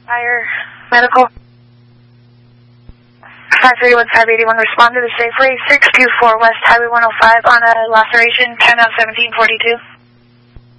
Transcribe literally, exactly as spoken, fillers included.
Fire medical. five three one five eight one, respond to the Safeway, six two four West Highway one oh five on a laceration, ten out seventeen forty-two.